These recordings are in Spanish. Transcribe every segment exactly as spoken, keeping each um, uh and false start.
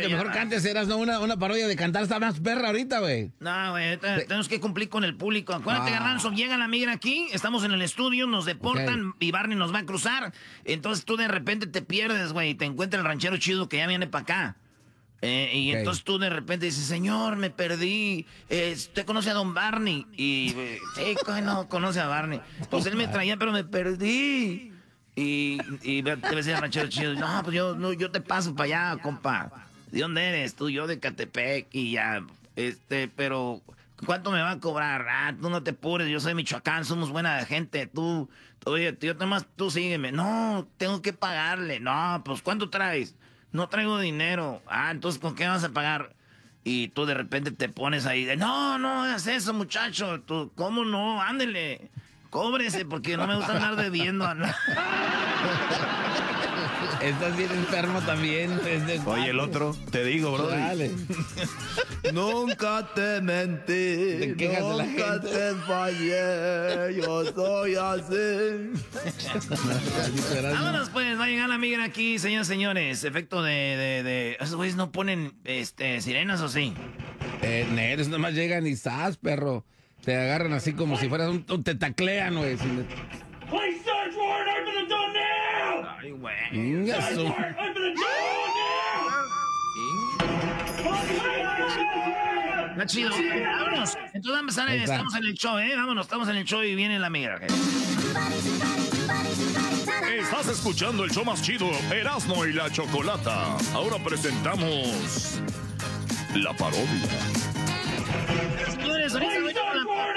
mejor cantes, eras no una, una parodia de cantar, está más perra ahorita, güey. No, güey, te, tenemos que cumplir con el público. Acuérdate, ah. Garbanzo, llega la migra aquí, estamos en el estudio, nos deportan okay. y Barney nos va a cruzar. Entonces tú de repente te pierdes, güey, y te encuentra el ranchero chido que ya viene para acá. Eh, y okay. entonces tú de repente dices, señor, me perdí. Eh, ¿Usted conoce a don Barney? Y, eh, sí, no, conoce a Barney. Pues él me traía, pero me perdí. Y, y te decía el ranchero chido, no, pues yo, no, yo te paso para allá, compa. ¿De dónde eres? Tú, yo de Catepec y ya, este, pero ¿cuánto me va a cobrar? Ah, tú no te apures, yo soy Michoacán, somos buena gente, tú, oye, yo nomás, tú sígueme. No, tengo que pagarle. No, pues ¿cuánto traes? No traigo dinero. Ah, entonces ¿con qué vas a pagar? Y tú de repente te pones ahí, de, no, no hagas eso, muchacho, tú, ¿cómo no? Ándele. Cóbrese, porque no me gusta andar debiendo a nada. Estás bien enfermo también. Oye, el otro, te digo, bro. Dale. Nunca te mentí, te nunca te fallé, yo soy así. Vámonos pues, va a llegar la migra aquí, señores, señores. Efecto de, de, de... ¿Esos güeyes no ponen este, sirenas o sí? Eh, Neres, nomás llegan y ¡zas, perro! Te agarran así como si fueras un... un te taclean, güey. Please search warrant, open the door now! Ay, güey. Search warrant, open the door now! Está chido. Vámonos. Entonces vamos a ver, estamos en el show, ¿eh? Vámonos, estamos en el show y viene la migra. Estás escuchando el show más chido, Erasmo y la Chocolata. Ahora presentamos la parodia. Señores, ahorita voy a...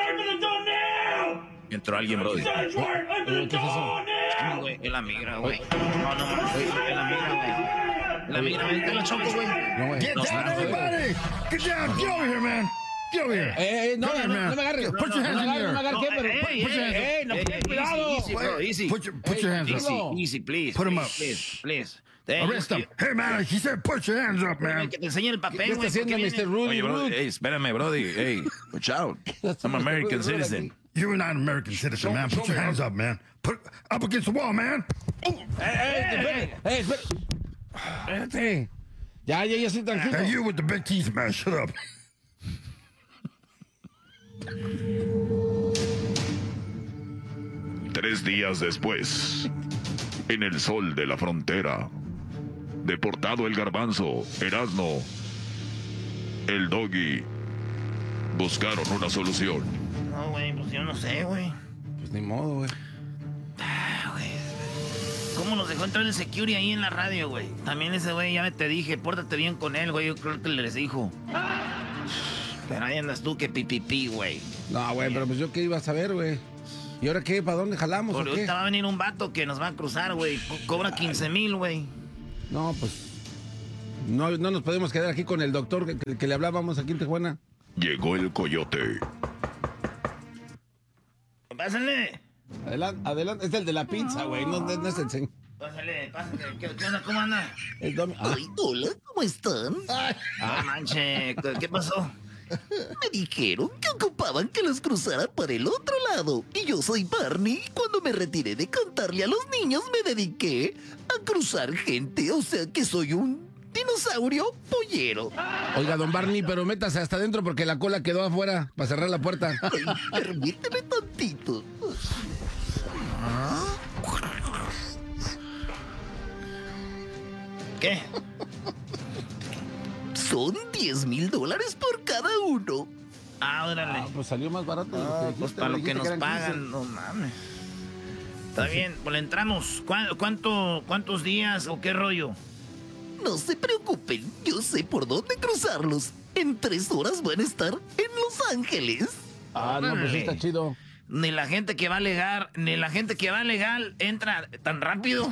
Entró alguien, bro. ¿Qué es eso? Güey, es la migra, güey. No, no, no, es la migra, güey. La migra, vente la choco, güey. Get down, everybody! Get down! Get over here, man! Get over here! Eh, no, no, no me agarres. Put your hands in the air. No me agarres, pero put your hands up. no, cuidado. Easy, bro, easy. Put your, put your hands up. Easy, easy, please. Put them up. Please, please. Arrest him. Hey, man, he said put your hands up, man. Que te enseñe el papel, ¿Qué está haciendo mister Rudy? Oye, bro, hey, espérame, brody. Hey, watch out. I'm an American citizen. You're not an American citizen, man. Put your hands up, man. Put up against the wall, man. Hey, hey, hey, espérate. Ya, ya, ya estoy tranquilo. Hey, you with the big teeth, man. Shut up. Tres días después, en el sol de la frontera, deportado el Garbanzo, Erasmo, el Doggy, buscaron una solución. No, güey, pues yo no sé, güey. Pues ni modo, güey. Ah, güey. ¿Cómo nos dejó entrar el security ahí en la radio, güey? También ese güey, ya te dije, pórtate bien con él, güey. Yo creo que les dijo. Pero ahí andas tú que pipipi, güey. No, güey, pero pues yo qué iba a saber, güey. ¿Y ahora qué? ¿Para dónde jalamos Por o qué? ahorita va a venir un vato que nos va a cruzar, güey. Cobra quince mil, güey. No, pues... No, no nos podemos quedar aquí con el doctor que, que, que le hablábamos aquí en Tijuana. Llegó el coyote. Pásale. Adelante, adelante. Es el de la pizza, güey. No, no, no es el señor. Pásale, pásale. ¿Qué, qué onda? ¿Cómo anda? El dom... ah. Ay, hola, ¿cómo están? Ay, no manche. ¿Qué pasó? Me dijeron que ocupaban que los cruzara para el otro lado. Y yo soy Barney. Cuando me retiré de cantarle a los niños, me dediqué a cruzar gente. O sea que soy un dinosaurio pollero. Oiga, don Barney, pero métase hasta adentro porque la cola quedó afuera para cerrar la puerta. Ay, permíteme tantito. ¿Qué? Son diez mil dólares por cada uno. Ah, órale. Ah, pues salió más barato. Ah, dijiste, pues para lo que dijiste nos eran pagan, quince. no mames. Está bien, pues le entramos. ¿Cuánto, cuánto, ¿Cuántos días o qué rollo? No se preocupen, yo sé por dónde cruzarlos. En tres horas van a estar en Los Ángeles. Ah, no, pues sí está chido. Ni la gente que va legal, ni la gente que va legal entra tan rápido.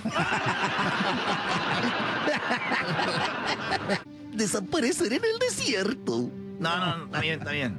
Desaparecer en el desierto. No, no, no, está bien, está bien.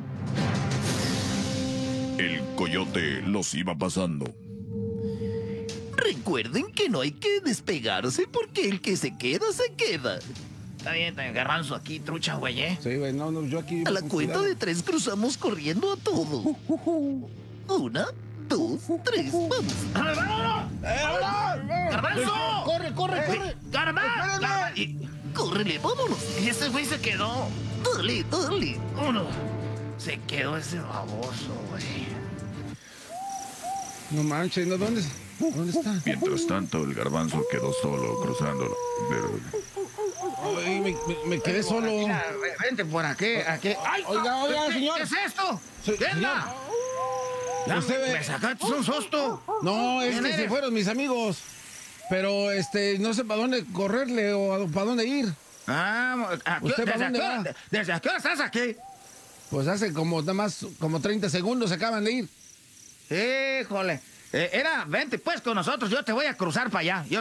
El coyote los iba pasando. Recuerden que no hay que despegarse porque el que se queda, se queda. Está bien, está bien. Garbanzo aquí, trucha, güey, ¿eh? Sí, güey, no, no, yo aquí... A la cuenta de tres cruzamos corriendo a todo. Una, dos, tres, vamos. ¡Vámonos! ¡Garbanzo! ¡Corre, corre, corre! ¡Garbanzo! Con Córrele, vámonos. Y ese güey se quedó. Dale, dale. Uno. Se quedó ese baboso, güey. No manches, ¿no? ¿Dónde, ¿dónde está? Mientras tanto, el garbanzo quedó solo cruzando la... Ay, me, me- me quedé solo. Mira, vente por aquí, aquí. ¡Ay! Oiga, oiga, ¿qué- señor. ¿Qué es esto? Sí, ¿Qué onda? señor. Ya Usted me, ve- me sacaste un susto. No, es ¿Quién que se eres? fueron mis amigos. Pero, este, no sé para dónde correrle o a- para dónde ir. Ah, ¿a qué- ¿Usted para ¿desde, dónde a qué hora- va? ¿Desde a qué hora estás aquí? Pues hace como nada más, como treinta segundos acaban de ir. Híjole. Eh, era, vente pues con nosotros, yo te voy a cruzar para allá. Yo